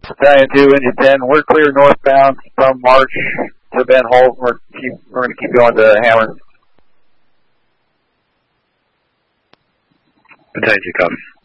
Battalion 2, Engine 10, we're clear northbound from March to Ben Holt. We're going to keep going to Hammer. Battalion 2, copy.